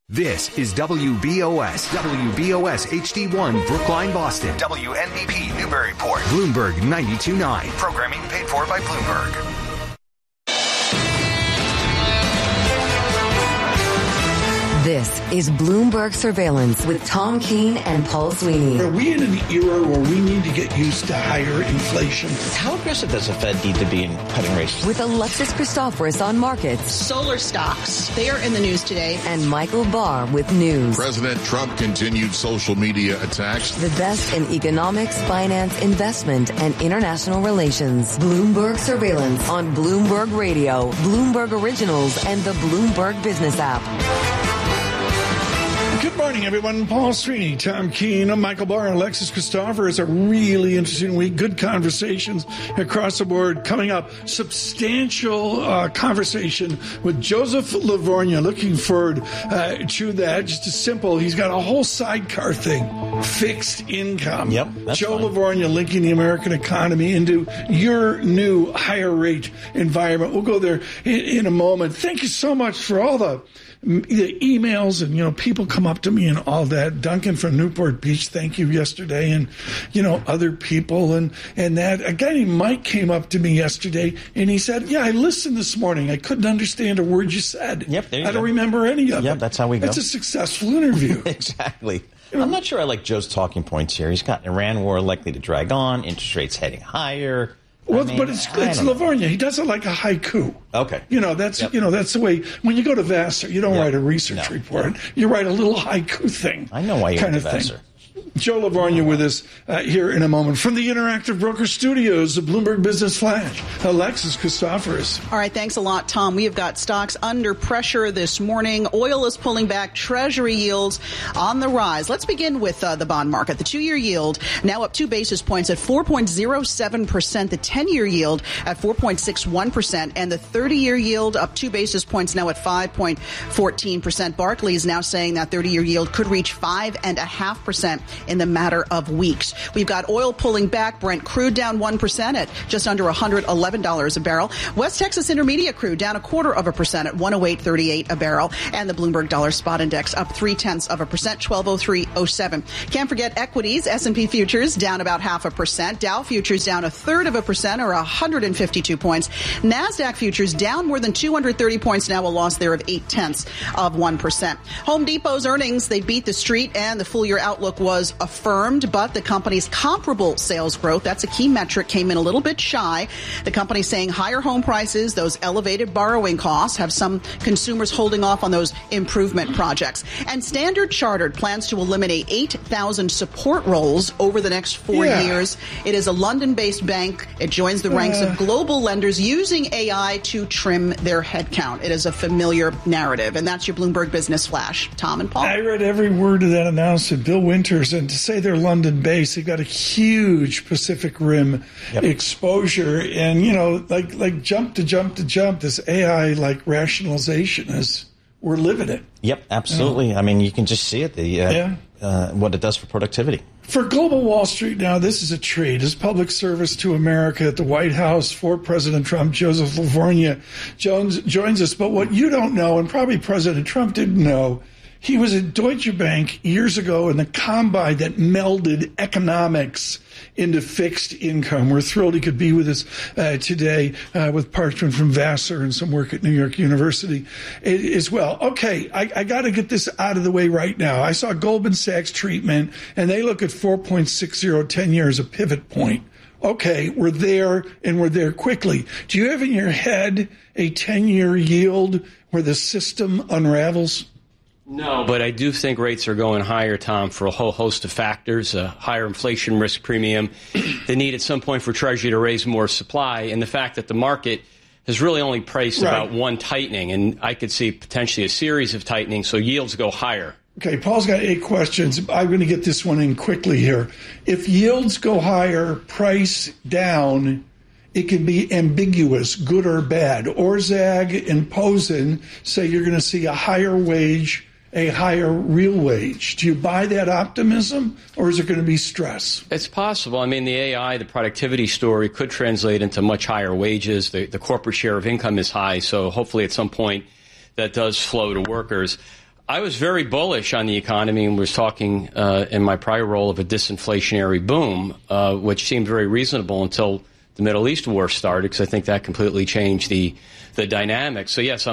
This is WBOS HD1, Brookline, Boston. WNBP, Newburyport. Bloomberg 92.9. Programming paid for by Bloomberg. This is Bloomberg Surveillance with Tom Keene and Paul Sweeney. Are we in an era where we need to get used to higher inflation? How aggressive does the Fed need to be in cutting rates? With Alexis Christoforous on markets. Solar stocks, they are in the news today. And Michael Barr with news. President Trump continued social media attacks. The best in economics, finance, investment, and international relations. Bloomberg Surveillance on Bloomberg Radio, Bloomberg Originals, and the Bloomberg Business app. Good morning, everyone. Paul Sweeney, Tom Keene, Michael Barr, Alexis Christoforous. A really interesting week. Good conversations across the board. Coming up, substantial conversation with Joseph Livornia. Looking forward to that. Just as simple. He's got a whole sidecar thing. Fixed income. Yep. Joe Livornia linking the American economy into your new higher rate environment. We'll go there in a moment. Thank you so much for all the emails and, people come up to me and all that. Duncan from Newport Beach, thank you yesterday. And, other people and that. A guy named Mike came up to me yesterday and he said, yeah, I listened this morning. I couldn't understand a word you said. Yep, there you I don't remember any of it. Yep, that's how we go. It's a successful interview. Exactly. I'm not sure I like Joe's talking points here. He's got Iran war likely to drag on, interest rates heading higher. Well, but it's Livornia. He does it like a haiku. Okay. That's the way. When you go to Vassar, you don't write a research report. You write a little haiku thing. I know why you went to Vassar. Joe Livornia with us here in a moment. From the Interactive Broker Studios, the Bloomberg Business Flash, Alexis Christoforous. All right, thanks a lot, Tom. We have got stocks under pressure this morning. Oil is pulling back. Treasury yields on the rise. Let's begin with the bond market. The 2-year yield now up 2 basis points at 4.07%. The 10-year yield at 4.61%. And the 30-year yield up 2 basis points now at 5.14%. Barclays now saying that 30-year yield could reach 5.5% in the matter of weeks. We've got oil pulling back. Brent crude down 1% at just under $111 a barrel. West Texas Intermediate crude down 0.25% at 108.38 a barrel. And the Bloomberg Dollar Spot Index up 0.3%, 1203.07. Can't forget equities. S&P futures down about 0.5%. Dow futures down 0.33% or 152 points. NASDAQ futures down more than 230 points, now a loss there of 0.8%. Home Depot's earnings, they beat the street, and the full year outlook was affirmed, but the company's comparable sales growth, that's a key metric, came in a little bit shy. The company saying higher home prices, those elevated borrowing costs, have some consumers holding off on those improvement projects. And Standard Chartered plans to eliminate 8,000 support roles over the next 4 years. It is a London-based bank. It joins the ranks of global lenders using AI to trim their headcount. It is a familiar narrative. And that's your Bloomberg Business Flash. Tom and Paul. I read every word of that announcement. Bill Winters, and to say they're London-based, they've got a huge Pacific Rim exposure. And, like jump to jump, this AI rationalization is, we're living it. Yep, absolutely. I mean, you can just see it, what it does for productivity. For Global Wall Street now, this is a treat. As public service to America at the White House for President Trump, Joseph Livornia joins us. But what you don't know, and probably President Trump didn't know, he was at Deutsche Bank years ago in the combine that melded economics into fixed income. We're thrilled he could be with us today with Parchman from Vassar and some work at New York University as well. Okay, I got to get this out of the way right now. I saw Goldman Sachs treatment, and they look at 4.60 10-year as a pivot point. Okay, we're there, and we're there quickly. Do you have in your head a 10-year yield where the system unravels? No, but I do think rates are going higher, Tom, for a whole host of factors, a higher inflation risk premium, the need at some point for Treasury to raise more supply, and the fact that the market has really only priced about one tightening, and I could see potentially a series of tightening, so yields go higher. Okay, Paul's got 8 questions. I'm going to get this one in quickly here. If yields go higher, price down, it can be ambiguous, good or bad. Orszag and Posen say you're going to see a higher wage, a higher real wage. Do you buy that optimism, or is it going to be stress? It's possible. I mean, the AI, the productivity story could translate into much higher wages. The corporate share of income is high, so hopefully at some point that does flow to workers. I was very bullish on the economy and was talking in my prior role of a disinflationary boom, which seemed very reasonable until the Middle East war started, because I think that completely changed the dynamics. So, yes,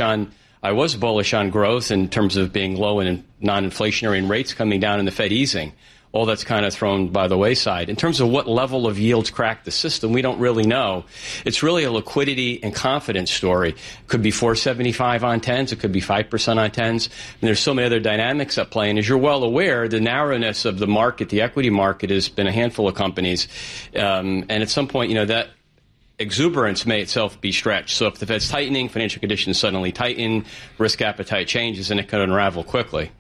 I was bullish on growth in terms of being low and non-inflationary and rates coming down and the Fed easing. All that's kind of thrown by the wayside. In terms of what level of yields cracked the system, we don't really know. It's really a liquidity and confidence story. It could be 4.75 on 10s. It could be 5% on 10s. And there's so many other dynamics at play. And as you're well aware, the narrowness of the market, the equity market, has been a handful of companies. And at some point, that exuberance may itself be stretched. So if the Fed's tightening, financial conditions suddenly tighten, risk appetite changes, and it can unravel quickly.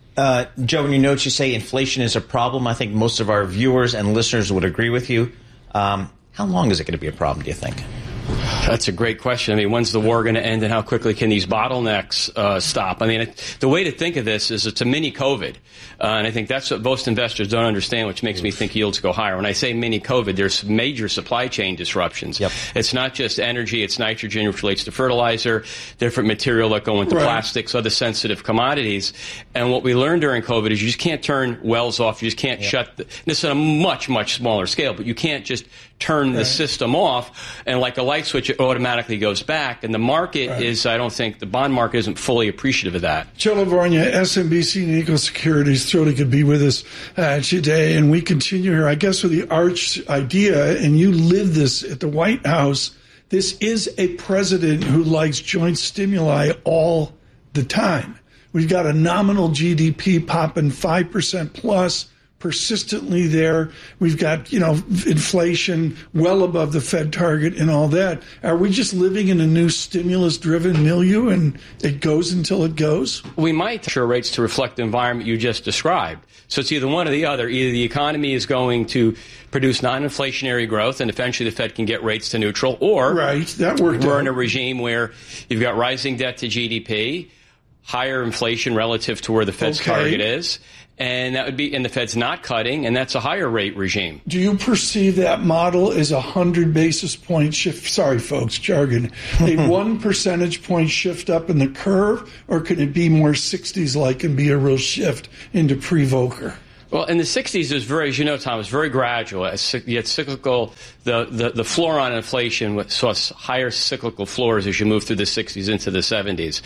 Joe, in your notes, you say inflation is a problem. I think most of our viewers and listeners would agree with you. How long is it going to be a problem, do you think? That's a great question. I mean, when's the war going to end and how quickly can these bottlenecks stop? I mean, the way to think of this is it's a mini COVID. And I think that's what most investors don't understand, which makes me think yields go higher. When I say mini COVID, there's major supply chain disruptions. Yep. It's not just energy, it's nitrogen, which relates to fertilizer, different material that go into plastics, other sensitive commodities. And what we learned during COVID is you just can't turn wells off. You just can't shut this on a much, much smaller scale, but you can't just turn the system off and like a light switch, it automatically goes back. And the market is, I don't think, the bond market isn't fully appreciative of that. Joe Lavorgna, SMBC Nikko Securities, thrilled he could be with us today. And we continue here, I guess, with the arch idea, and you live this at the White House. This is a president who likes joint stimuli all the time. We've got a nominal GDP popping 5% plus, persistently there. We've got, inflation well above the Fed target and all that. Are we just living in a new stimulus-driven milieu and it goes until it goes? We might turn rates to reflect the environment you just described. So it's either one or the other. Either the economy is going to produce non-inflationary growth and eventually the Fed can get rates to neutral, or that worked we're out. in a regime where you've got rising debt to GDP, higher inflation relative to where the Fed's target is, and that would be, and the Fed's not cutting, and that's a higher rate regime. Do you perceive that model as 100 basis point shift? Sorry, folks, jargon. A 1 percentage point shift up in the curve, or can it be more 60s-like and be a real shift into pre-Volcker? Well, in the 60s, it was very, as you know, Tom, it was very gradual. You had cyclical, the floor on inflation saw higher cyclical floors as you move through the 60s into the 70s.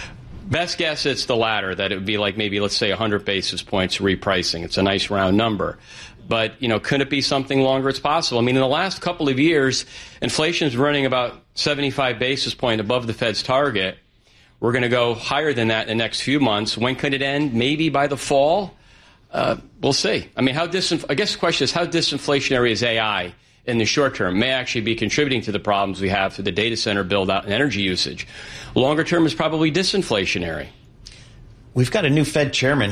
Best guess, it's the latter, that it would be like maybe, let's say, 100 basis points repricing. It's a nice round number. But, could it be something longer? It's possible. I mean, in the last couple of years, inflation is running about 75 basis points above the Fed's target. We're going to go higher than that in the next few months. When could it end? Maybe by the fall? We'll see. I mean, I guess the question is, how disinflationary is AI in the short term? May actually be contributing to the problems we have through the data center build-out and energy usage. Longer term is probably disinflationary. We've got a new Fed chairman.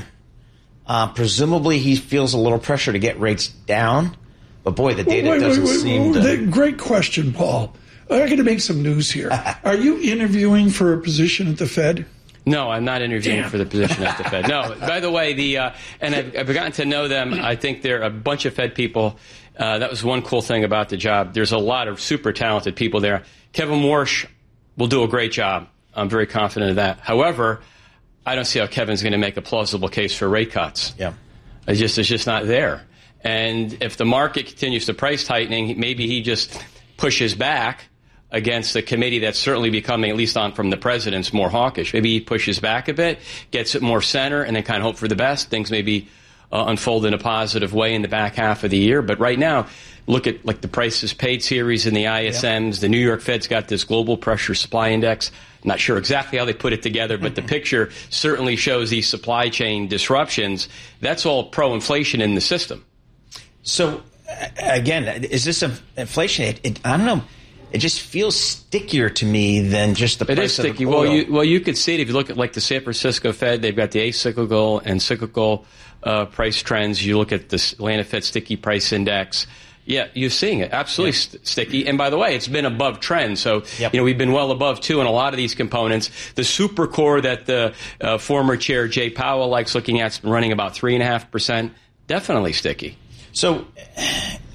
Presumably he feels a little pressure to get rates down. But, boy, the data doesn't seem to... Great question, Paul. I'm going to make some news here. Are you interviewing for a position at the Fed? No, I'm not interviewing for the position at the Fed. No, by the way, and I've gotten to know them. I think they're a bunch of Fed people. That was one cool thing about the job. There's a lot of super talented people there. Kevin Warsh will do a great job. I'm very confident of that. However, I don't see how Kevin's going to make a plausible case for rate cuts. Yeah, it's just not there. And if the market continues to price tightening, maybe he just pushes back against the committee that's certainly becoming, at least from the president's, more hawkish. Maybe he pushes back a bit, gets it more center, and then kind of hope for the best. Things maybe unfold in a positive way in the back half of the year. But right now, look at like the prices paid series in the ISMs. The New York Fed's got this global pressure supply index. I'm not sure exactly how they put it together, but the picture certainly shows these supply chain disruptions. That's all pro-inflation in the system. So, again, is this inflation? I don't know. It just feels stickier to me than just the price of oil. It is sticky. Well, you could see it if you look at like the San Francisco Fed. They've got the acyclical and cyclical price trends. You look at the Atlanta Fed sticky price index. Yeah, you're seeing it. Absolutely sticky. And by the way, it's been above trend. So, we've been well above, too, in a lot of these components. The super core that the former chair, Jay Powell, likes looking at has been running about 3.5%. Definitely sticky. So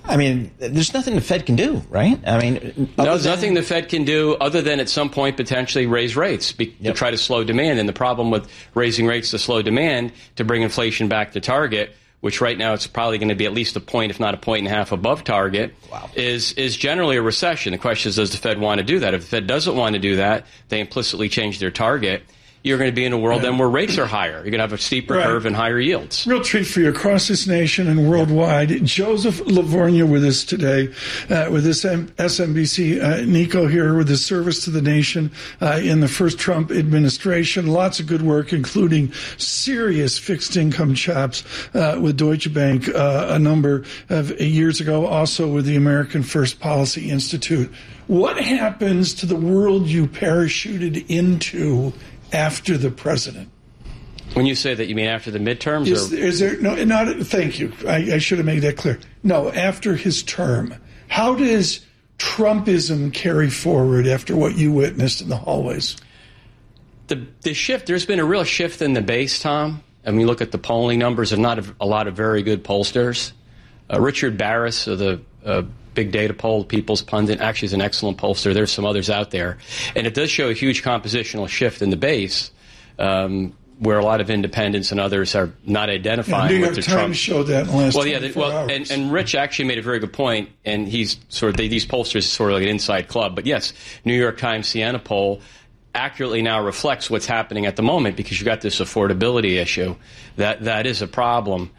I mean, there's nothing the Fed can do, right? I mean, no, there's nothing the Fed can do other than at some point potentially raise rates to try to slow demand. And the problem with raising rates to slow demand to bring inflation back to target, which right now it's probably going to be at least a point, if not a point and a half above target, is generally a recession. The question is, does the Fed want to do that? If the Fed doesn't want to do that, they implicitly change their target. You're going to be in a world then where rates are higher. You're going to have a steeper curve and higher yields. Real treat for you across this nation and worldwide. Joseph Livornia with us today with this SMBC. Nico here with his service to the nation in the first Trump administration. Lots of good work, including serious fixed income chops with Deutsche Bank a number of years ago, also with the American First Policy Institute. What happens to the world you parachuted into after the president? When you say that, you mean after the midterms? Is there no? Not. Thank you. I should have made that clear. No, after his term. How does Trumpism carry forward after what you witnessed in the hallways? The shift. There's been a real shift in the base, Tom. I mean, look at the polling numbers. There's not a lot of very good pollsters. Richard Barris of the Big Data Poll, People's Pundit, actually is an excellent pollster. There's some others out there. And it does show a huge compositional shift in the base, where a lot of independents and others are not identifying with the Trump. New York Times showed that in the last 24 hours. And Rich actually made a very good point, and he's sort of, these pollsters are sort of like an inside club. But yes, New York Times Siena poll accurately now reflects what's happening at the moment, because you got this affordability issue. That is a problem.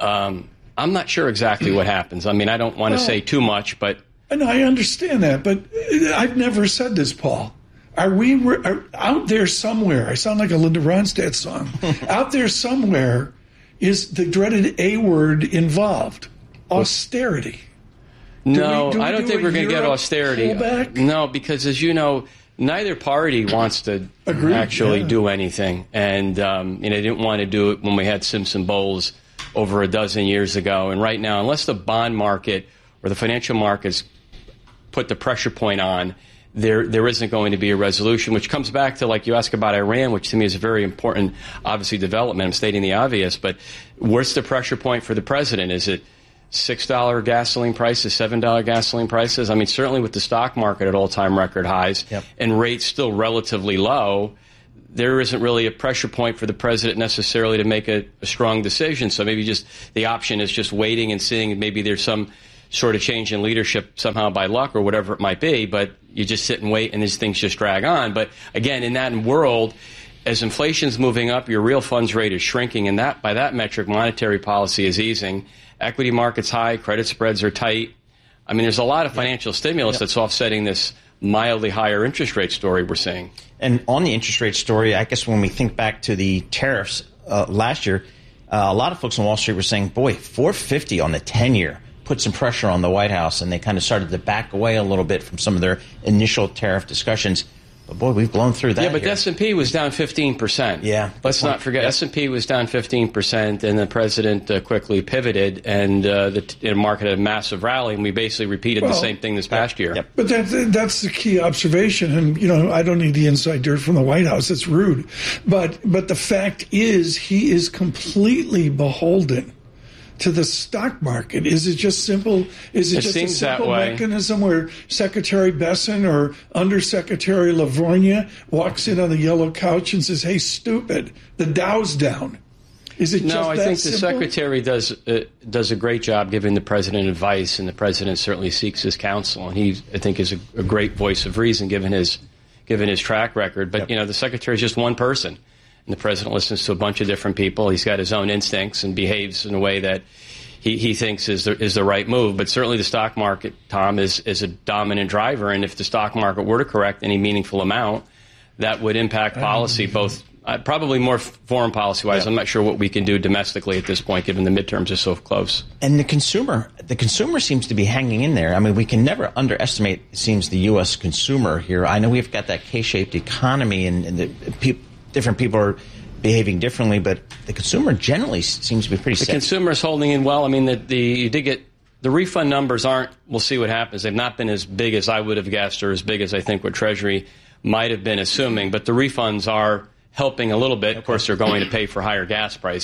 I'm not sure exactly what happens. I mean, I don't want to say too much, but... And I understand that, but I've never said this, Paul. Are out there somewhere, I sound like a Linda Ronstadt song, out there somewhere is the dreaded A word involved, austerity. No, I don't think we're going to get austerity. Pullback? No, because as you know, neither party wants to do anything. And they didn't want to do it when we had Simpson Bowles over a dozen years ago. And right now, unless the bond market or the financial markets put the pressure point on, there isn't going to be a resolution, which comes back to, like you ask about Iran, which to me is a very important, obviously, development. I'm stating the obvious, but what's the pressure point for the president? Is it $6 gasoline prices, $7 gasoline prices? I mean, certainly with the stock market at all-time record highs and rates still relatively low, there isn't really a pressure point for the president necessarily to make a strong decision. So maybe just the option is just waiting and seeing. Maybe there's some sort of change in leadership somehow by luck or whatever it might be, but you just sit and wait and these things just drag on. But again, in that world, as inflation's moving up, your real funds rate is shrinking, and that by that metric, monetary policy is easing. Equity market's high, credit spreads are tight. I mean, there's a lot of financial stimulus that's offsetting this mildly higher interest rate story we're seeing. And on the interest rate story, I guess when we think back to the tariffs last year, a lot of folks on Wall Street were saying, boy, 450 on the 10-year put some pressure on the White House, and they kind of started to back away a little bit from some of their initial tariff discussions. But, boy, we've blown through that. Yeah, but the S&P was down 15%. Yeah. Let's not forget, S&P was down 15%, and the president quickly pivoted, and the market had a massive rally, and we basically repeated the same thing this past year. Yep. But that's the key observation, and, I don't need the inside dirt from the White House. It's rude. But the fact is he is completely beholden to the stock market. Is it just simple? Is it just a simple mechanism where Secretary Besson or Undersecretary Livornia walks in on the yellow couch and says, "Hey, stupid, the Dow's down"? Is it just that simple? No, I think the Secretary does a great job giving the president advice, and the president certainly seeks his counsel, and he, I think, is a great voice of reason given his track record. But the Secretary is just one person. And the president listens to a bunch of different people. He's got his own instincts and behaves in a way that he thinks is the right move. But certainly the stock market, Tom, is a dominant driver. And if the stock market were to correct any meaningful amount, that would impact policy, both probably more foreign policy-wise. I'm not sure what we can do domestically at this point, given the midterms are so close. And the consumer seems to be hanging in there. I mean, we can never underestimate, it seems, the U.S. consumer here. I know we've got that K-shaped economy, and different people are behaving differently, but the consumer generally seems to be pretty steady. The consumer is holding in well. I mean, you did get the refund numbers aren't. We'll see what happens. They've not been as big as I would have guessed, or as big as I think what Treasury might have been assuming. But the refunds are helping a little bit. Of course, they're going to pay for higher gas prices,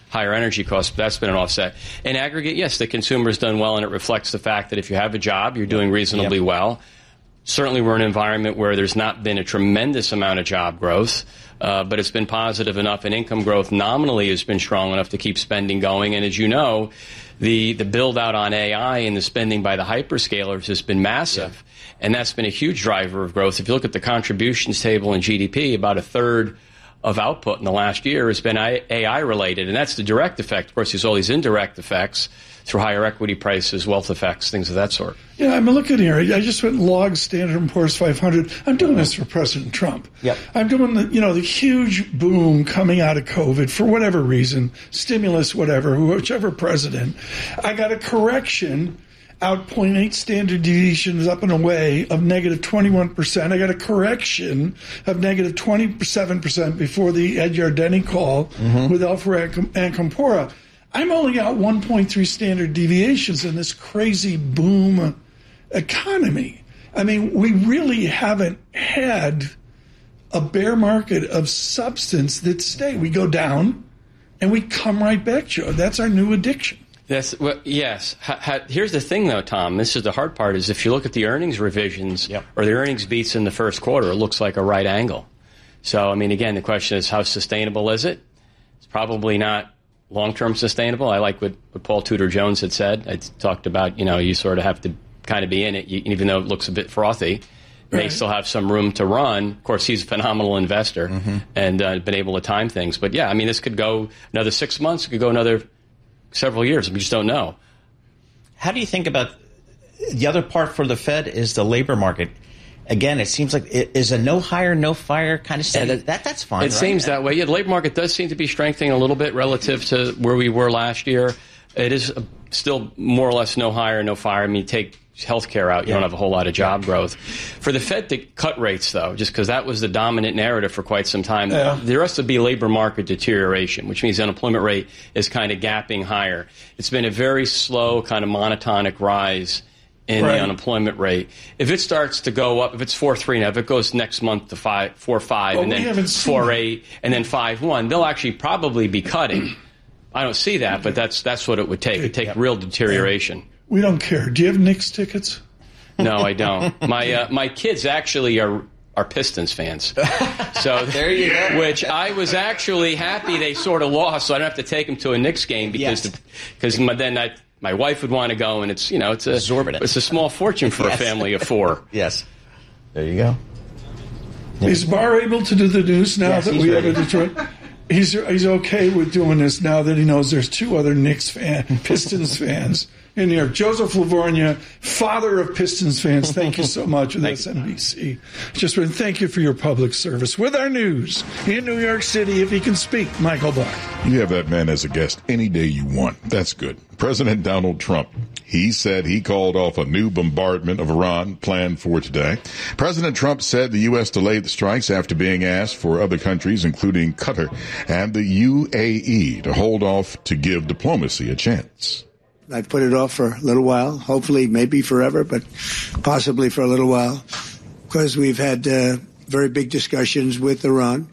higher energy costs. But that's been an offset. In aggregate, yes, the consumer's done well, and it reflects the fact that if you have a job, you're doing reasonably well. Certainly, we're in an environment where there's not been a tremendous amount of job growth, but it's been positive enough, and income growth nominally has been strong enough to keep spending going. And as you know, the build-out on AI and the spending by the hyperscalers has been massive, and that's been a huge driver of growth. If you look at the contributions table in GDP, about a third of output in the last year has been AI-related, and that's the direct effect. Of course, there's all these indirect effects through higher equity prices, wealth effects, things of that sort. Yeah, I'm looking here. I just went and logged Standard & Poor's 500. I'm doing this for President Trump. Yep. I'm doing the huge boom coming out of COVID for whatever reason, stimulus, whatever, whichever president. I got a correction out 0.8 standard deviations up and away of negative 21%. I got a correction of negative 27% before the Ed Yardeni call with Alpha and Compora. I'm only out 1.3 standard deviations in this crazy boom economy. I mean, we really haven't had a bear market of substance that stay. We go down and we come right back, Joe. That's our new addiction. Yes. Here's the thing, though, Tom. This is the hard part, is if you look at the earnings revisions or the earnings beats in the first quarter, it looks like a right angle. So, I mean, again, the question is, how sustainable is it? It's probably not long-term sustainable. I like what Paul Tudor Jones had said. I talked about, you sort of have to kind of be in it, even though it looks a bit frothy. May still have some room to run. Of course, he's a phenomenal investor and been able to time things. But, yeah, I mean, this could go another 6 months. It could go another several years. We just don't know. How do you think about the other part for the Fed is the labor market? Again, it seems like it is a no hire, no fire kind of stuff. That's fine. It seems that way. Yeah, the labor market does seem to be strengthening a little bit relative to where we were last year. It is still more or less no hire, no fire. I mean, take healthcare out, you don't have a whole lot of job growth. For the Fed to cut rates, though, just because that was the dominant narrative for quite some time, there has to be labor market deterioration, which means the unemployment rate is kind of gapping higher. It's been a very slow, kind of monotonic rise in the unemployment rate. If it starts to go up, if it's 4.3 now, if it goes next month to 4.5 and then 4.8 and then 5.1, they'll actually probably be cutting. I don't see that, but that's what it would take. It would take real deterioration. We don't care. Do you have Knicks tickets? No, I don't. My kids actually are Pistons fans. So there you go. Which I was actually happy they sort of lost, so I don't have to take them to a Knicks game because then my wife would want to go, and it's exorbitant. It's a small fortune for a family of four. Yes. There you go. Is Barr able to do the news now that we have a Detroit? He's okay with doing this now that he knows there's two other Pistons fans in here. Joseph Livornia, father of Pistons fans, thank you so much with SNBC. Just want to thank you for your public service. With our news in New York City, if he can speak, Michael Barr. You have that man as a guest any day you want. That's good. President Donald Trump, he said he called off a new bombardment of Iran planned for today. President Trump said the U.S. delayed the strikes after being asked for other countries, including Qatar and the UAE, to hold off to give diplomacy a chance. I've put it off for a little while, hopefully maybe forever, but possibly for a little while, because we've had very big discussions with Iran.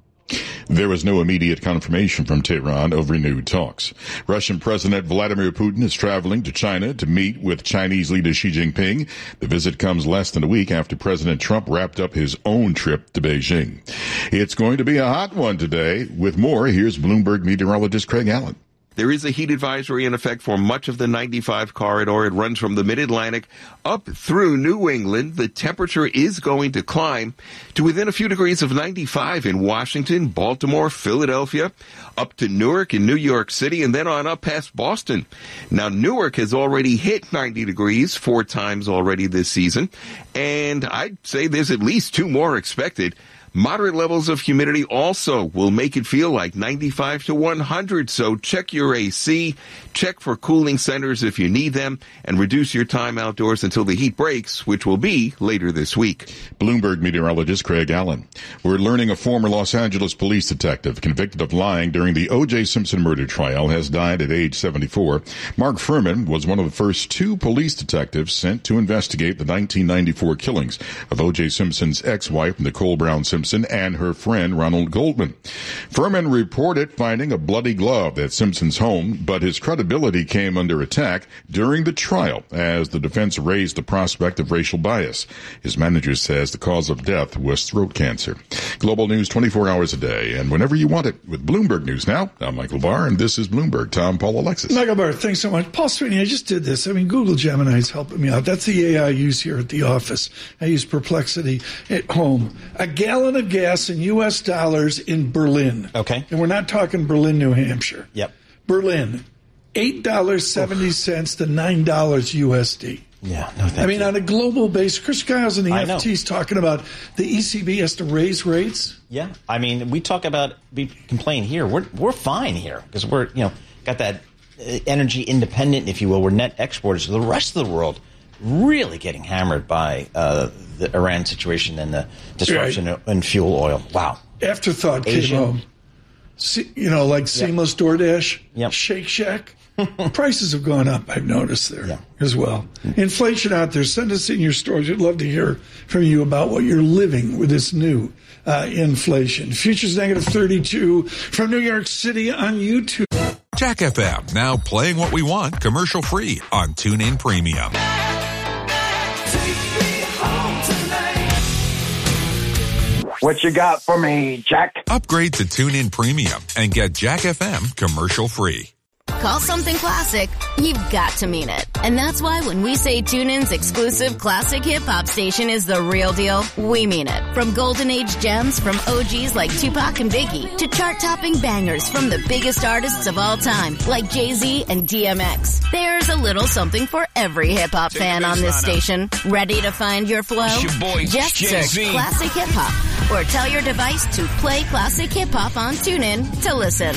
There was no immediate confirmation from Tehran of renewed talks. Russian President Vladimir Putin is traveling to China to meet with Chinese leader Xi Jinping. The visit comes less than a week after President Trump wrapped up his own trip to Beijing. It's going to be a hot one today. With more, here's Bloomberg meteorologist Craig Allen. There is a heat advisory in effect for much of the 95 corridor. It runs from the mid-Atlantic up through New England. The temperature is going to climb to within a few degrees of 95 in Washington, Baltimore, Philadelphia, up to Newark and New York City, and then on up past Boston. Now, Newark has already hit 90 degrees 4 times already this season, and I'd say there's at least 2 more expected. Moderate levels of humidity also will make it feel like 95 to 100, so check your AC, check for cooling centers if you need them, and reduce your time outdoors until the heat breaks, which will be later this week. Bloomberg meteorologist Craig Allen. We're learning a former Los Angeles police detective convicted of lying during the O.J. Simpson murder trial has died at age 74. Mark Furman was one of the first 2 police detectives sent to investigate the 1994 killings of O.J. Simpson's ex-wife, Nicole Brown Simpson, and her friend Ronald Goldman. Furman reported finding a bloody glove at Simpson's home, but his credibility came under attack during the trial as the defense raised the prospect of racial bias. His manager says the cause of death was throat cancer. Global news 24 hours a day and whenever you want it with Bloomberg News Now. I'm Michael Barr, and this is Bloomberg. Tom, Paul, Alexis. Michael Barr, thanks so much. Paul Sweeney, I just did this. Google Gemini is helping me out. That's the AI I use here at the office. I use Perplexity at home. A gallon of gas in U.S. dollars in Berlin. Okay. And we're not talking Berlin, New Hampshire. Yep. Berlin, $8.70 to $9 USD. Yeah, no thank you. On a global basis, Chris Giles and the FT is talking about the ECB has to raise rates. Yeah, we complain here. We're fine here because we're got that energy independent, if you will. We're net exporters. The rest of the world really getting hammered by the Iran situation and the disruption in fuel oil. Wow. Afterthought came home. Seamless DoorDash, Shake Shack. Prices have gone up, I've noticed there as well. Inflation out there. Send us in your stories. We'd love to hear from you about what you're living with this new inflation. Futures negative 32 from New York City on YouTube. Jack FM, now playing what we want commercial free on TuneIn Premium. What you got for me, Jack? Upgrade to TuneIn Premium and get Jack FM commercial free. Call something classic, you've got to mean it. And that's why when we say TuneIn's exclusive classic hip-hop station is the real deal, we mean it. From golden age gems from OGs like Tupac and Biggie to chart-topping bangers from the biggest artists of all time like Jay-Z and DMX. There's a little something for every hip-hop fan on this station. Ready to find your flow? It's your boy, just Jay-Z. search Classic Hip-Hop or tell your device to play Classic Hip-Hop on TuneIn to listen.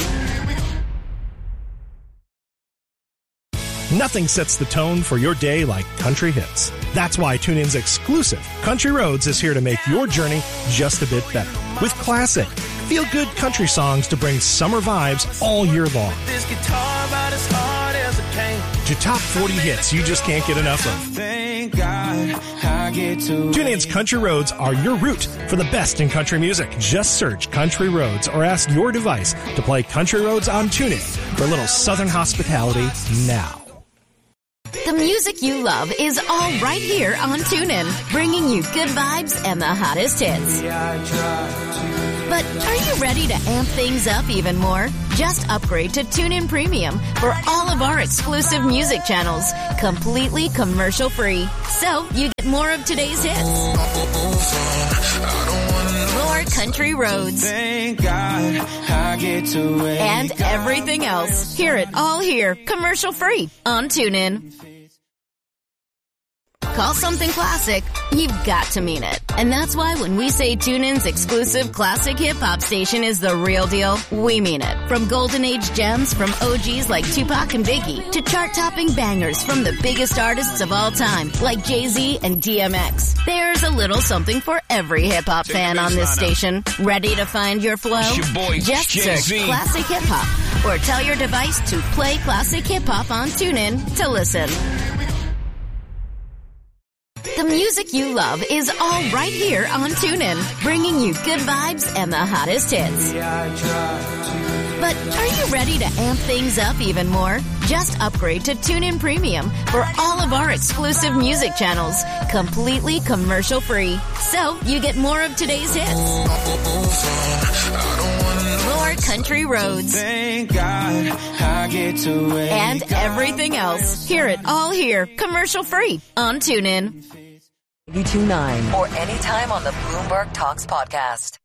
Nothing sets the tone for your day like country hits. That's why TuneIn's exclusive Country Roads is here to make your journey just a bit better. With classic, feel-good country songs to bring summer vibes all year long. This guitar about as hard as it came. To top 40 hits you just can't get enough of. Thank God I get to TuneIn's Country Roads are your route for the best in country music. Just search Country Roads or ask your device to play Country Roads on TuneIn for a little southern hospitality now. The music you love is all right here on TuneIn, bringing you good vibes and the hottest hits. But are you ready to amp things up even more? Just upgrade to TuneIn Premium for all of our exclusive music channels, completely commercial free. So you get more of today's hits. More country roads. Thank God I get to and everything else. Hear it all here, commercial free on TuneIn. Call something classic, you've got to mean it. And that's why when we say TuneIn's exclusive classic hip-hop station is the real deal, we mean it. From golden age gems from OGs like Tupac and Biggie to chart-topping bangers from the biggest artists of all time like Jay-Z and DMX. There's a little something for every hip-hop fan on this station. Ready to find your flow? It's your boy, just Jay-Z. search Classic Hip-Hop or tell your device to play Classic Hip-Hop on TuneIn to listen. The music you love is all right here on TuneIn, bringing you good vibes and the hottest hits. But are you ready to amp things up even more? Just upgrade to TuneIn Premium for all of our exclusive music channels, completely commercial free. So you get more of today's hits. More country roads. Thank God I get to and everything else. Hear it all here, commercial free on TuneIn. 92.9 or anytime on the Bloomberg Talks podcast.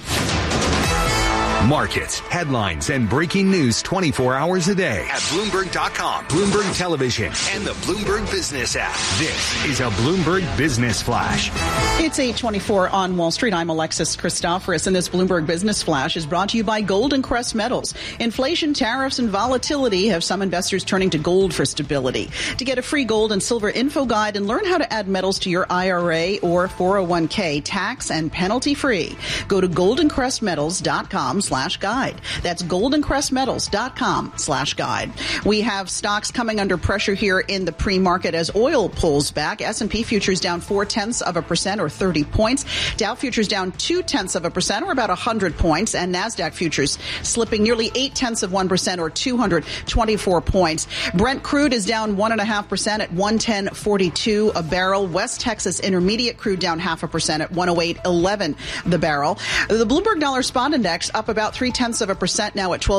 Markets, headlines, and breaking news 24 hours a day at Bloomberg.com, Bloomberg Television, and the Bloomberg Business app. This is a Bloomberg Business Flash. It's 8:24 on Wall Street. I'm Alexis Christoforous, and this Bloomberg Business Flash is brought to you by Golden Crest Metals. Inflation, tariffs, and volatility have some investors turning to gold for stability. To get a free gold and silver info guide and learn how to add metals to your IRA or 401k tax and penalty free, go to goldencrestmetals.com/gold. goldencrestmetals.com/guide. That's goldencrestmetals.com/guide. We have stocks coming under pressure here in the pre-market as oil pulls back. S&P futures down 0.4% or 30 points. Dow futures down 0.2% or about 100 points. And NASDAQ futures slipping nearly 0.8% or 224 points. Brent crude is down 1.5% at 110.42 a barrel. West Texas Intermediate crude down 0.5% at 108.11 the barrel. The Bloomberg Dollar Spot Index up about 0.3% now at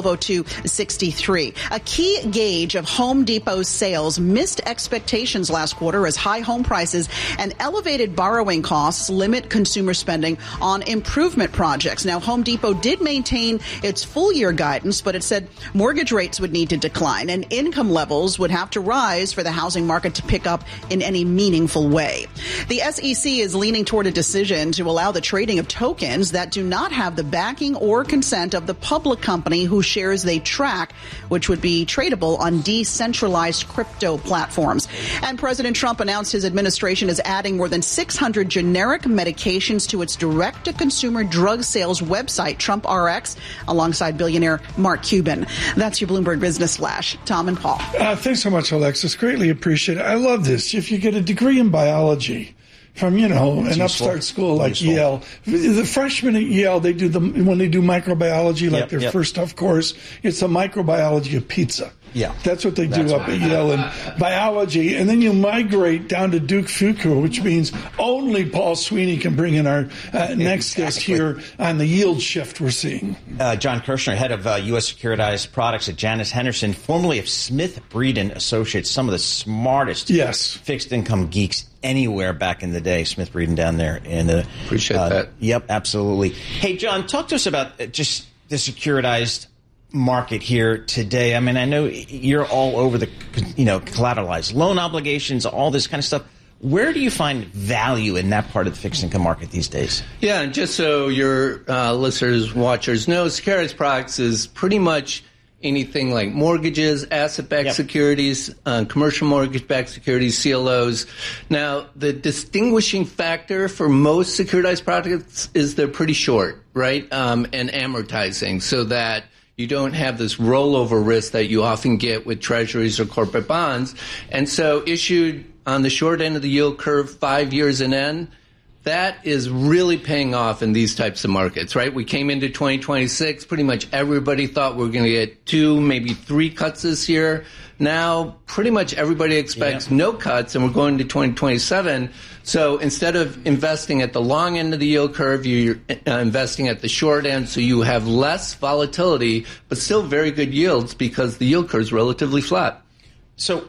1202.63. A key gauge of Home Depot's sales missed expectations last quarter as high home prices and elevated borrowing costs limit consumer spending on improvement projects. Now, Home Depot did maintain its full-year guidance, but it said mortgage rates would need to decline and income levels would have to rise for the housing market to pick up in any meaningful way. The SEC is leaning toward a decision to allow the trading of tokens that do not have the backing or consent of the public company whose shares they track, which would be tradable on decentralized crypto platforms. And President Trump announced his administration is adding more than 600 generic medications to its direct-to-consumer drug sales website, TrumpRx, alongside billionaire Mark Cuban. That's your Bloomberg Business Flash. Tom and Paul. Thanks so much, Alexis. Greatly appreciate it. I love this. If you get a degree in biology from, an upstart school like Yale, the freshmen at Yale, when they do microbiology, like their first tough course, it's the microbiology of pizza. Yeah. That's what they do up at Yale in biology. And then you migrate down to Duke Fuqua, which means only Paul Sweeney can bring in our next guest here on the yield shift we're seeing. John Kirshner, head of U.S. Securitized Products at Janus Henderson, formerly of Smith Breeden Associates, some of the smartest fixed income geeks anywhere back in the day. Smith Breeden down there. Appreciate that. Yep, absolutely. Hey, John, talk to us about just the securitized market here today. I mean, I know you're all over the, collateralized loan obligations, all this kind of stuff. Where do you find value in that part of the fixed income market these days? Yeah, and just so your listeners, watchers know, securitized products is pretty much anything like mortgages, asset-backed securities, commercial mortgage-backed securities, CLOs. Now, the distinguishing factor for most securitized products is they're pretty short, right, and amortizing, so that you don't have this rollover risk that you often get with treasuries or corporate bonds. And so issued on the short end of the yield curve, 5 years and end, that is really paying off in these types of markets, right? We came into 2026, pretty much everybody thought we were going to get 2, maybe 3 cuts this year. Now, pretty much everybody expects no cuts, and we're going to 2027. So instead of investing at the long end of the yield curve, you're investing at the short end, so you have less volatility, but still very good yields because the yield curve is relatively flat. So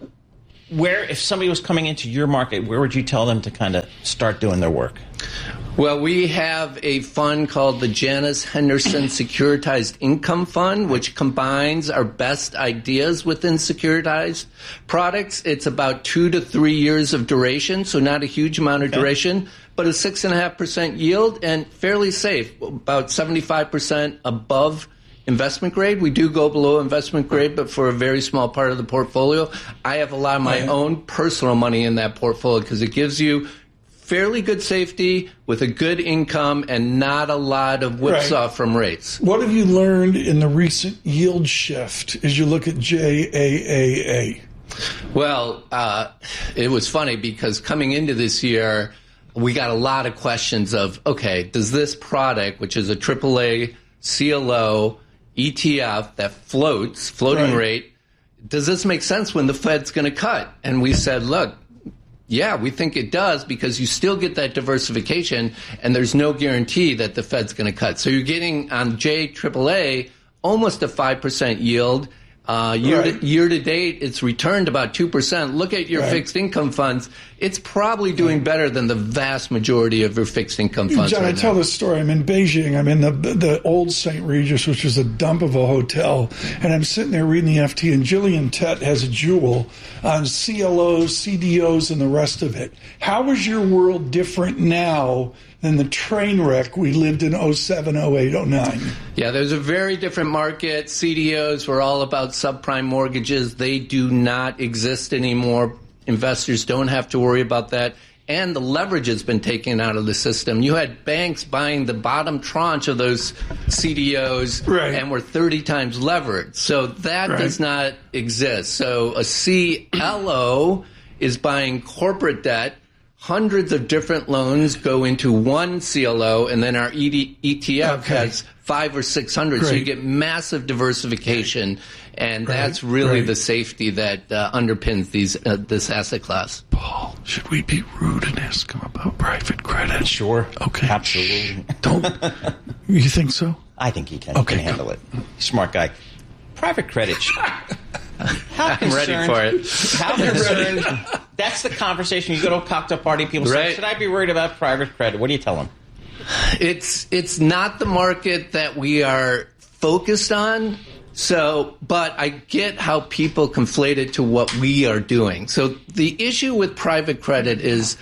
if somebody was coming into your market, where would you tell them to kind of start doing their work? Well, we have a fund called the Janus Henderson Securitized Income Fund, which combines our best ideas within securitized products. It's about 2 to 3 years of duration, so not a huge amount of duration, but a 6.5% yield and fairly safe, about 75% above investment grade. We do go below investment grade, but for a very small part of the portfolio. I have a lot of my own personal money in that portfolio because it gives you fairly good safety with a good income and not a lot of whipsaw from rates. What have you learned in the recent yield shift as you look at JAAA? Well, it was funny because coming into this year, we got a lot of questions of, okay, does this product, which is a AAA CLO ETF that floating rate, does this make sense when the Fed's going to cut? And we said, look, yeah, we think it does because you still get that diversification and there's no guarantee that the Fed's going to cut. So you're getting on JAAA almost a 5% yield. Year to date, it's returned about 2%. Look at your fixed income funds. It's probably doing better than the vast majority of your fixed income funds. John, I tell this story. I'm in Beijing. I'm in the old St. Regis, which is a dump of a hotel. And I'm sitting there reading the FT, and Gillian Tett has a jewel on CLOs, CDOs, and the rest of it. How is your world different now than the train wreck we lived in 07, 08, 09? Yeah, there's a very different market. CDOs were all about subprime mortgages. They do not exist anymore. Investors don't have to worry about that. and the leverage has been taken out of the system. You had banks buying the bottom tranche of those CDOs and were 30 times levered. So that does not exist. So a CLO is buying corporate debt. Hundreds of different loans go into one CLO, and then our ETF has 500 or 600. So you get massive diversification, and that's really the safety that underpins this asset class. Paul, should we be rude and ask him about private credit? Sure. Okay. Absolutely. You think so? I think he can. Okay, he can handle it. Smart guy. Private credit. I'm ready for it. How concerned? That's the conversation. You go to a cocktail party, people say, should I be worried about private credit? What do you tell them? It's not the market that we are focused on. So, but I get how people conflate it to what we are doing. So the issue with private credit is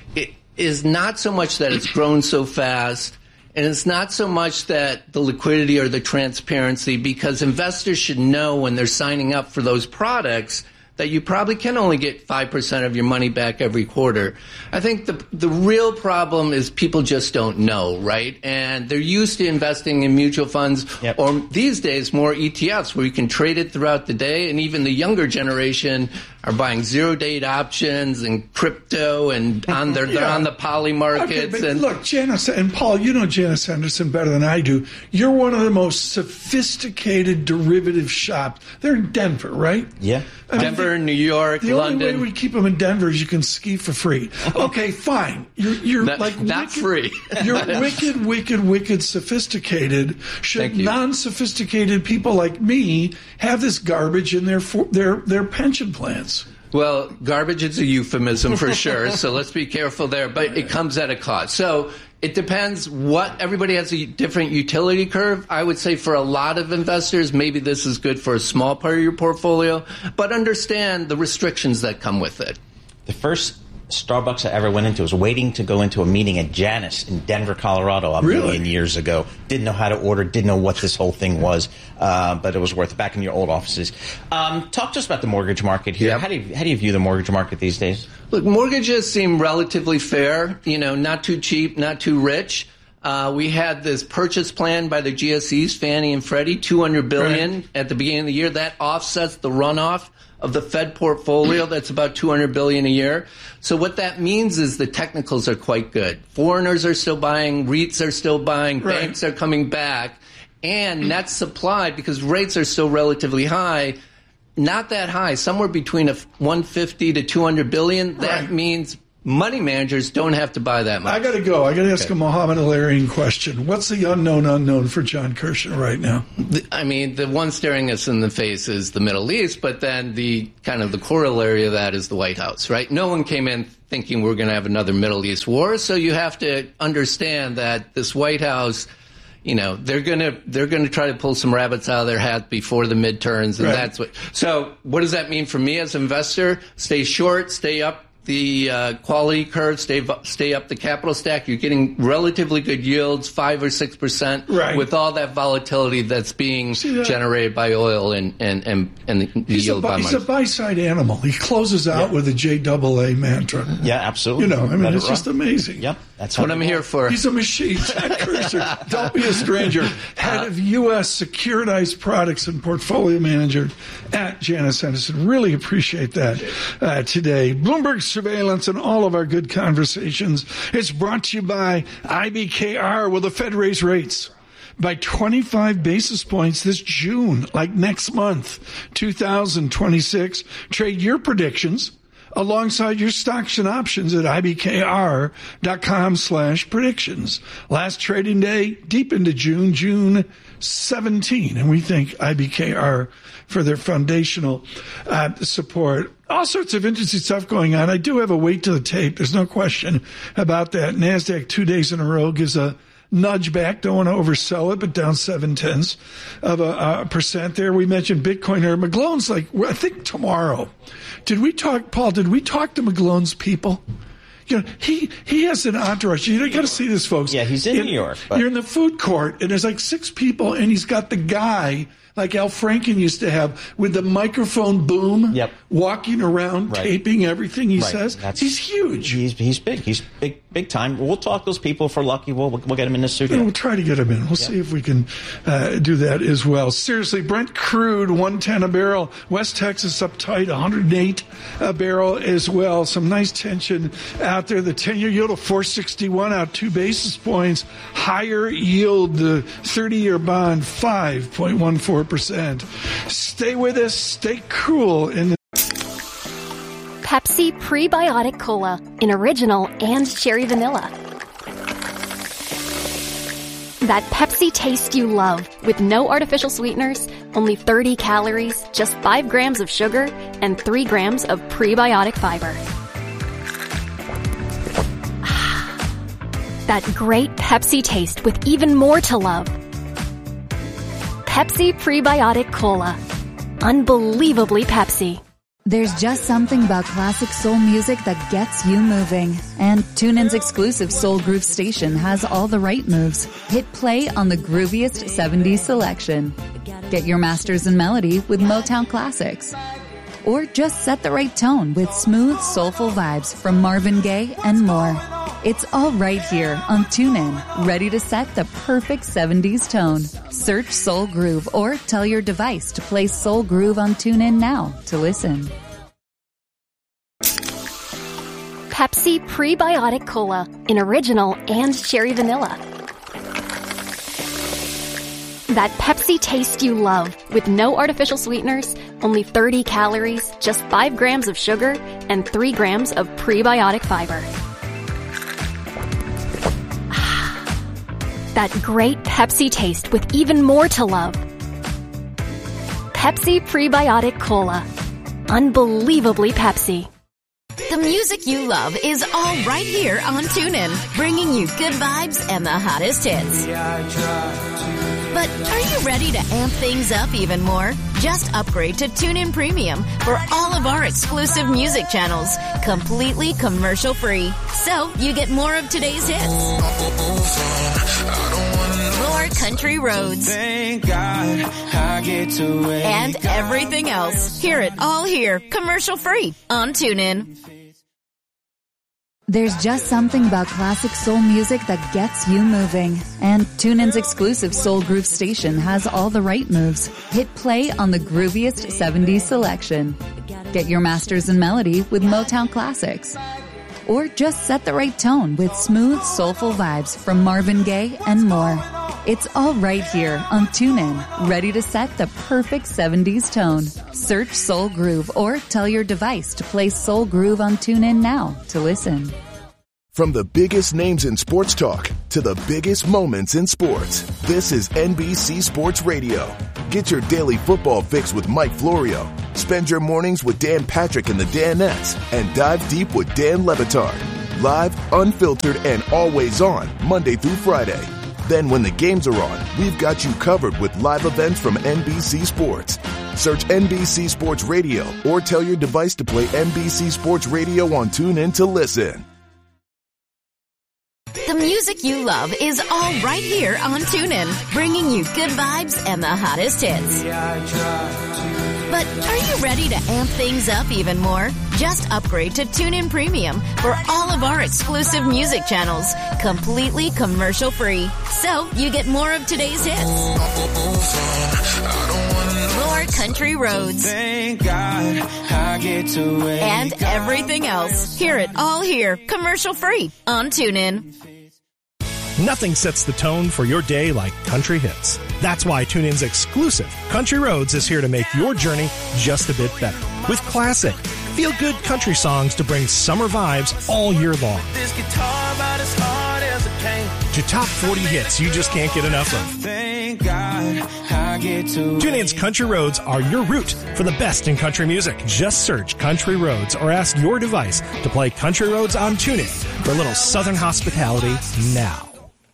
not so much that it's grown so fast, and it's not so much that the liquidity or the transparency, because investors should know when they're signing up for those products that you probably can only get 5% of your money back every quarter. I think the real problem is people just don't know, right? And they're used to investing in mutual funds or these days more ETFs where you can trade it throughout the day. And even the younger generation are buying zero-date options and crypto and they're on the poly markets. Okay, but look, Janice and Paul, you know Janice Henderson better than I do. You're one of the most sophisticated derivative shops. They're in Denver, right? Yeah. Denver, New York, the London. The only way we keep them in Denver is you can ski for free. Okay, fine. You're not wicked, free. You're wicked sophisticated. Should non-sophisticated people like me have this garbage in their pension plans? Well, garbage is a euphemism for sure, so let's be careful there, but it comes at a cost. So it depends everybody has a different utility curve. I would say for a lot of investors, maybe this is good for a small part of your portfolio, but understand the restrictions that come with it. The first Starbucks I ever went into was waiting to go into a meeting at Janus in Denver, Colorado a million years ago. Didn't know how to order, didn't know what this whole thing was, but it was worth it back in your old offices. Talk to us about the mortgage market here. How do you view the mortgage market these days? Look, mortgages seem relatively fair, not too cheap, not too rich. We had this purchase plan by the GSEs, Fannie and Freddie, $200 billion at the beginning of the year. That offsets the runoff of the Fed portfolio. That's about $200 billion a year. So what that means is the technicals are quite good. Foreigners are still buying, REITs are still buying, banks are coming back, and net supply, because rates are still relatively high, not that high, somewhere between $150 to $200 billion. That means money managers don't have to buy that much. I got to go. I got to ask a Mohammed Al-Arian question. What's the unknown for John Kirshner right now? The one staring us in the face is the Middle East, but then the kind of the corollary of that is the White House, right? No one came in thinking we're going to have another Middle East war, so you have to understand that this White House, they're going to try to pull some rabbits out of their hat before the midterms, and that's what. So what does that mean for me as an investor? Stay short, stay up the quality curve, stay up the capital stack. You're getting relatively good yields, 5 or 6%, with all that volatility that's being generated by oil and the yield by money. He's a buy-side animal. He closes out with a JAA mantra. Yeah, absolutely. It's just amazing. Yep, that's what I'm here for. He's a machine. Jack Kirshner, don't be a stranger. Head of U.S. Securitized Products and Portfolio Manager at Janus Henderson. Really appreciate that today. Bloomberg Surveillance and all of our good conversations. It's brought to you by IBKR. Will the Fed raise rates by 25 basis points this June, like next month, 2026? Trade your predictions alongside your stocks and options at ibkr.com/predictions. Last trading day, deep into June 17. And we thank IBKR for their foundational support. All sorts of interesting stuff going on. I do have a weight to the tape. There's no question about that. NASDAQ 2 days in a row gives a nudge back. Don't want to oversell it, but down 0.7% there. We mentioned Bitcoin here. McGlone's I think tomorrow. Did we talk to McGlone's people? he has an entourage. You got to see this, folks. Yeah, he's in New York. But... You're in the food court, and there's like 6 people, and he's got the guy like Al Franken used to have with the microphone boom, walking around, taping everything he says. He's huge. He's big. He's big time. We'll talk those people. If we're lucky, we'll get him in the studio. We'll try to get him in. We'll see if we can do that as well. Seriously, Brent crude, $110 a barrel. West Texas up tight, $108 a barrel as well. Some nice tension out there. The 10-year yield of 461 out 2 basis points. Higher yield, the 30-year bond, 5.14%. Stay with us. Stay cool. Pepsi Prebiotic Cola in original and cherry vanilla. That Pepsi taste you love with no artificial sweeteners, only 30 calories, just 5 grams of sugar, and 3 grams of prebiotic fiber. That great Pepsi taste with even more to love. Pepsi Prebiotic Cola. Unbelievably Pepsi. There's just something about classic soul music that gets you moving. And TuneIn's exclusive Soul Groove station has all the right moves. Hit play on the grooviest 70s selection. Get your masters in melody with Motown classics. Or just set the right tone with smooth, soulful vibes from Marvin Gaye and more. It's all right here on TuneIn, ready to set the perfect 70s tone. Search Soul Groove or tell your device to play Soul Groove on TuneIn now to listen. Pepsi Prebiotic Cola in original and cherry vanilla. That Pepsi taste you love with no artificial sweeteners, only 30 calories, just 5 grams of sugar, and 3 grams of prebiotic fiber. That great Pepsi taste with even more to love. Pepsi Prebiotic Cola. Unbelievably Pepsi. The music you love is all right here on TuneIn, bringing you good vibes and the hottest hits. But are you ready to amp things up even more? Just upgrade to TuneIn Premium for all of our exclusive music channels, completely commercial free. So you get more of today's hits. More country roads. Thank God I get to wake and everything else. Hear it all here, commercial free on TuneIn. There's just something about classic soul music that gets you moving. And TuneIn's exclusive Soul Groove station has all the right moves. Hit play on the grooviest 70s selection. Get your masters in melody with Motown classics. Or just set the right tone with smooth, soulful vibes from Marvin Gaye and more. It's all right here on TuneIn, ready to set the perfect 70s tone. Search Soul Groove or tell your device to play Soul Groove on TuneIn now to listen. From the biggest names in sports talk to the biggest moments in sports, this is NBC Sports Radio. Get your daily football fix with Mike Florio. Spend your mornings with Dan Patrick and the Danettes and dive deep with Dan Le Batard. Live, unfiltered, and always on Monday through Friday. Then when the games are on, we've got you covered with live events from NBC Sports. Search NBC Sports Radio or tell your device to play NBC Sports Radio on TuneIn to listen. The music you love is all right here on TuneIn, bringing you good vibes and the hottest hits. But are you ready to amp things up even more? Just upgrade to TuneIn Premium for all of our exclusive music channels, completely commercial free. So you get more of today's hits. More country roads. Thank God I get to wake and everything else. Hear it all here, commercial free on TuneIn. Nothing sets the tone for your day like country hits. That's why TuneIn's exclusive Country Roads is here to make your journey just a bit better. With classic, feel-good country songs to bring summer vibes all year long. This guitar about as hard as it came. To top 40 hits you just can't get enough of. Thank God I get to TuneIn's Country Roads are your route for the best in country music. Just search Country Roads or ask your device to play Country Roads on TuneIn for a little southern hospitality now.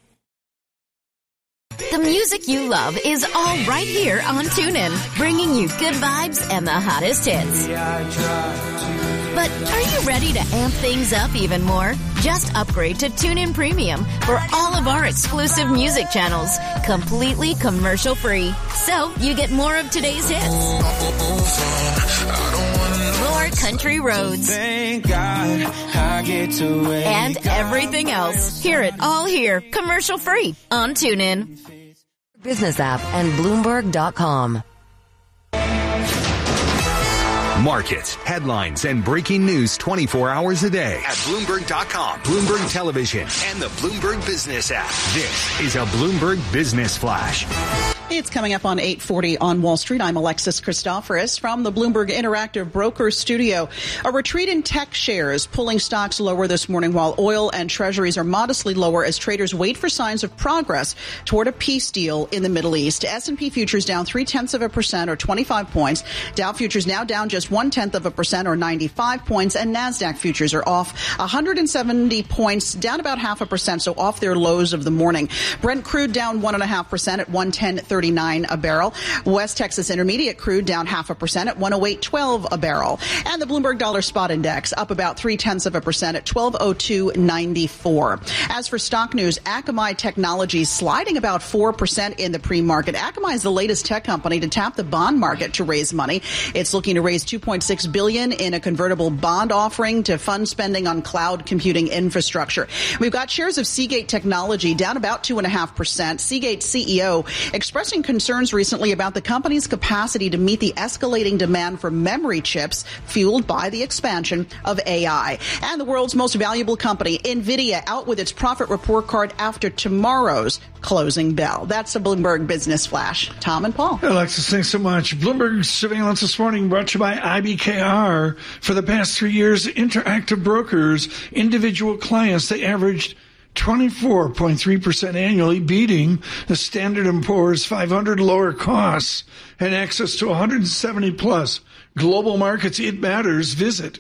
The music you love is all right here on TuneIn, bringing you good vibes and the hottest hits. But are you ready to amp things up even more? Just upgrade to TuneIn Premium for all of our exclusive music channels, completely commercial-free. So you get more of today's hits, more country roads, Thank God I get to wake and everything else. Hear it all here, commercial-free on TuneIn. Business app and Bloomberg.com. Markets, headlines, and breaking news 24 hours a day at Bloomberg.com, Bloomberg Television, and the Bloomberg Business app. This is a Bloomberg Business Flash. It's coming up on 8:40 on Wall Street. I'm Alexis Christoforous from the Bloomberg Interactive Brokers Studio. A retreat in tech shares pulling stocks lower this morning, while oil and treasuries are modestly lower as traders wait for signs of progress toward a peace deal in the Middle East. S&P futures down 0.3% or 25 points. Dow futures now down just 0.1% or 95 points. And NASDAQ futures are off 170 points, down about 0.5%, so off their lows of the morning. Brent crude down 1.5% at 110.39 a barrel. West Texas Intermediate crude down 0.5% at 108.12 a barrel. And the Bloomberg Dollar Spot Index up about 0.3% at 1202.94. As for stock news, Akamai Technologies sliding about 4% in the pre-market. Akamai is the latest tech company to tap the bond market to raise money. It's looking to raise $2.6 billion in a convertible bond offering to fund spending on cloud computing infrastructure. We've got shares of Seagate Technology down about 2.5%. Seagate CEO expressing concerns recently about the company's capacity to meet the escalating demand for memory chips fueled by the expansion of AI. And the world's most valuable company, NVIDIA, out with its profit report card after tomorrow's closing bell. That's a Bloomberg Business Flash. Tom and Paul. Alexis, thanks so much. Bloomberg Surveillance this morning brought to you by IBKR. For the past 3 years, Interactive Brokers, individual clients, they averaged 24.3% annually, beating the Standard & Poor's 500 lower costs and access to 170 plus global markets. It matters. Visit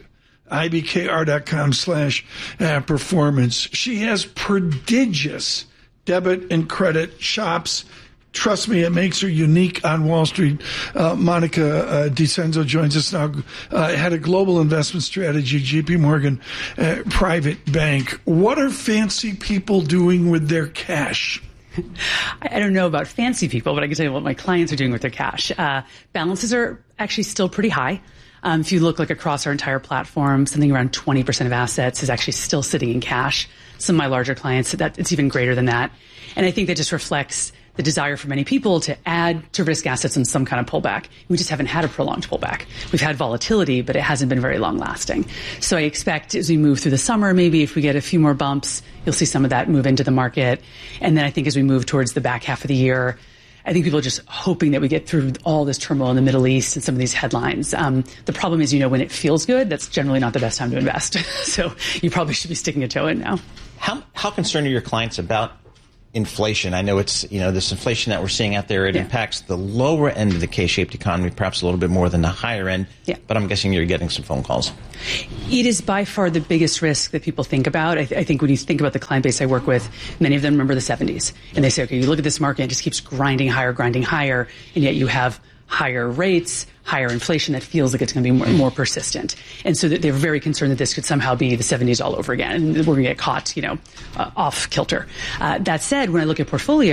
ibkr.com/performance. She has prodigious debit and credit shops. Trust me, it makes her unique on Wall Street. Monica DiCenzo joins us now, head of global investment strategy, JP Morgan Private Bank. What are fancy people doing with their cash? I don't know about fancy people, but I can tell you what my clients are doing with their cash. Balances are actually still pretty high. If you look like across our entire platform, something around 20% of assets is actually still sitting in cash. Some of my larger clients, it's even greater than that. And I think that just reflects the desire for many people to add to risk assets in some kind of pullback. We just haven't had a prolonged pullback. We've had volatility, but it hasn't been very long lasting. So I expect as we move through the summer, maybe if we get a few more bumps, you'll see some of that move into the market. And then I think as we move towards the back half of the year, I think people are just hoping that we get through all this turmoil in the Middle East and some of these headlines. The problem is, when it feels good, that's generally not the best time to invest. So you probably should be sticking a toe in now. How concerned are your clients about inflation? I know it's, this inflation that we're seeing out there, it impacts the lower end of the K-shaped economy perhaps a little bit more than the higher end. Yeah. But I'm guessing you're getting some phone calls. It is by far the biggest risk that people think about. I think when you think about the client base I work with, many of them remember the 70s. And they say, okay, you look at this market, it just keeps grinding higher, and yet you have higher rates, higher inflation that feels like it's going to be more persistent. And so they're very concerned that this could somehow be the 70s all over again, and we're going to get caught, off kilter. That said, when I look at portfolios,